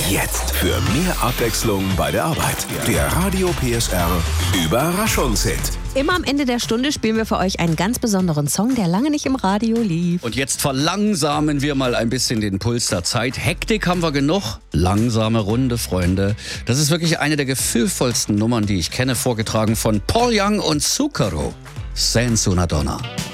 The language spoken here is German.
Jetzt für mehr Abwechslung bei der Arbeit. Der Radio PSR Überraschungshit. Immer am Ende der Stunde spielen wir für euch einen ganz besonderen Song, der lange nicht im Radio lief. Und jetzt verlangsamen wir mal ein bisschen den Puls der Zeit. Hektik haben wir genug. Langsame Runde, Freunde. Das ist wirklich eine der gefühlvollsten Nummern, die ich kenne, vorgetragen von Paul Young und Zucchero. Senza una donna.